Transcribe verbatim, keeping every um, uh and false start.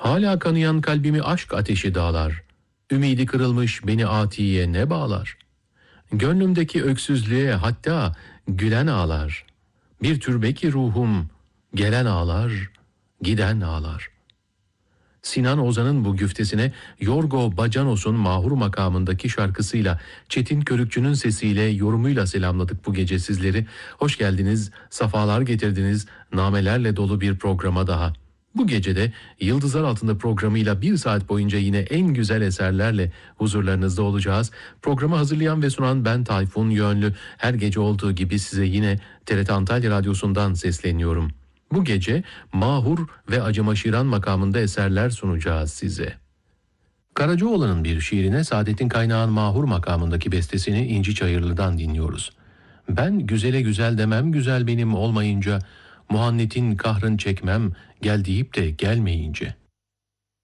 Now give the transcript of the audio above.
Hala kanayan kalbimi aşk ateşi dağlar. Ümidi kırılmış beni atiye ne bağlar? Gönlümdeki öksüzlüğe hatta gülen ağlar. Bir türbeki ruhum gelen ağlar, giden ağlar. Sinan Ozan'ın bu güftesine Yorgo Bacanos'un Mahur makamındaki şarkısıyla, Çetin Körükçü'nün sesiyle, yorumuyla selamladık bu gece sizleri. Hoş geldiniz, safalar getirdiniz, namelerle dolu bir programa daha. Bu gecede Yıldızlar Altında programıyla bir saat boyunca yine en güzel eserlerle huzurlarınızda olacağız. Programı hazırlayan ve sunan ben Tayfun Yönlü. Her gece olduğu gibi size yine T R T Antalya Radyosu'ndan sesleniyorum. Bu gece Mahur ve Acımaşiran makamında eserler sunacağız size. Karacaoğlan'ın bir şiirine Saadettin Kaynağ'ın Mahur makamındaki bestesini İnci Çayırlı'dan dinliyoruz. Ben güzele güzel demem, güzel benim olmayınca, muhannetin kahrın çekmem, gel deyip de gelmeyince.